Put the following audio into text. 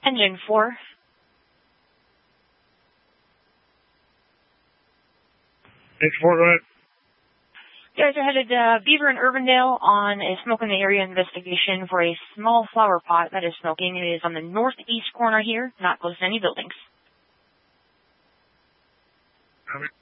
Engine 4. Engine 4, go ahead. You guys are headed to Beaver and Urbandale on a smoke in the area investigation for a small flower pot that is smoking. It is on the northeast corner here, not close to any buildings. Copy.